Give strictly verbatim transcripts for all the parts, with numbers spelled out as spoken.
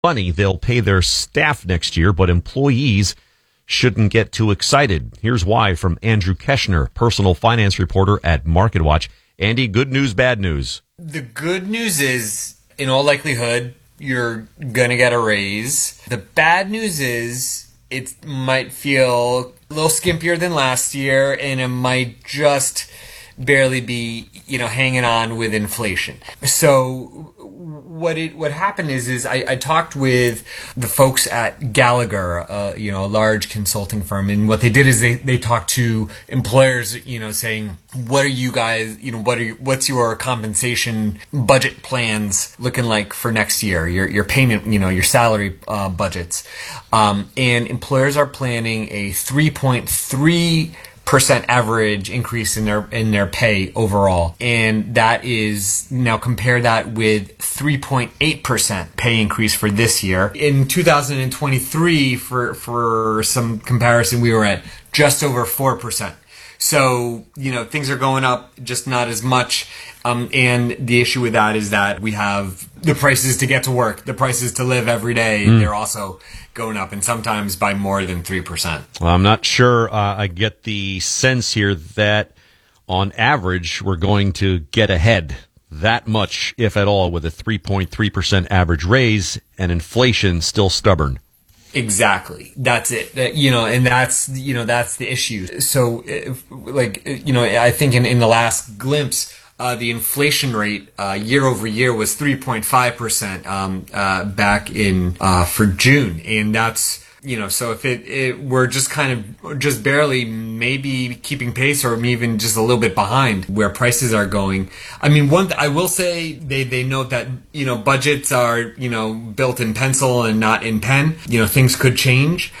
money they'll pay their staff next year, but employees shouldn't get too excited. Here's why from Andrew Keshner, personal finance reporter at MarketWatch. Andy, good news, bad news? The good news is, in all likelihood, you're going to get a raise. The bad news is it might feel a little skimpier than last year, and it might just barely be, you know, hanging on with inflation. So what it what happened is is I, I talked with the folks at Gallagher, uh, you know, a large consulting firm, and what they did is they, they talked to employers, you know, saying, what are you guys, you know, what are you, what's your compensation budget plans looking like for next year? Your your payment, you know, your salary uh, budgets, um, and employers are planning a three point three percent average increase in their in their pay overall, and that is now compare that with three point eight percent pay increase for this year. In two thousand twenty-three, for for some comparison, we were at just over four percent. So, you know, things are going up, just not as much. Um, and the issue with that is that we have the prices to get to work, the prices to live every day. Mm. They're also going up, and sometimes by more than three percent. Well, I'm not sure uh, I get the sense here that on average we're going to get ahead that much, if at all, with a three point three percent average raise and inflation still stubborn. Exactly. That's it. That, you know, and that's, you know, that's the issue. So, if, like, you know, I think in, in the last glimpse, uh, the inflation rate, uh, year over year was three point five percent, um, uh, back in, uh, for June. And that's, you know, so if it, it, we're just kind of just barely maybe keeping pace or even just a little bit behind where prices are going. I mean, one, th- I will say they, they note that, you know, budgets are, you know, built in pencil and not in pen. You know, things could change,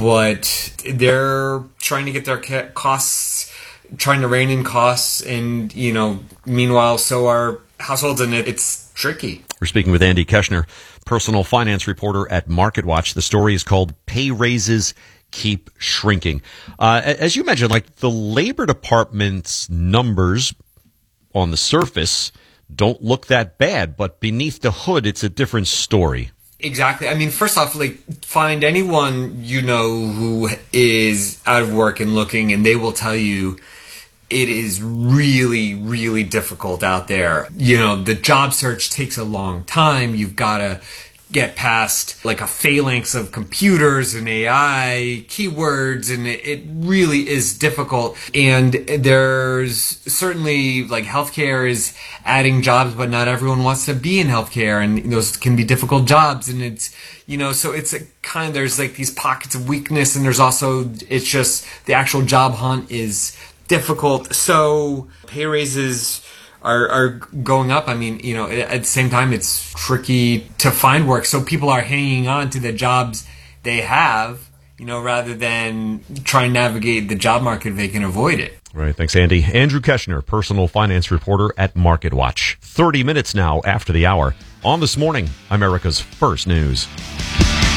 but they're trying to get their ca- costs, trying to rein in costs. And, you know, meanwhile, so are households, and it, it's tricky. We're speaking with Andy Keshner, personal finance reporter at MarketWatch. The story is called Pay Raises Keep Shrinking. Uh, as you mentioned, like the Labor Department's numbers on the surface don't look that bad, but beneath the hood, it's a different story. Exactly. I mean, first off, like, find anyone you know who is out of work and looking, and they will tell you it is really, really difficult out there. You know, the job search takes a long time. You've got to get past like a phalanx of computers and A I keywords, and it, it really is difficult. And there's certainly, like, healthcare is adding jobs, but not everyone wants to be in healthcare, and those can be difficult jobs. And it's, you know, so it's a kind of, there's like these pockets of weakness, and there's also, it's just the actual job hunt is difficult. So pay raises are are going up. I mean, you know, at the same time, it's tricky to find work. So people are hanging on to the jobs they have, you know, rather than try and navigate the job market if they can avoid it. Right. Thanks, Andy. Andrew Keshner, personal finance reporter at MarketWatch. thirty minutes now after the hour. On This Morning, America's First News.